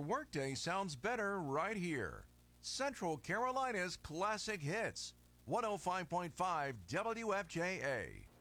workday sounds better right here. Central Carolina's Classic Hits, 105.5 WFJA.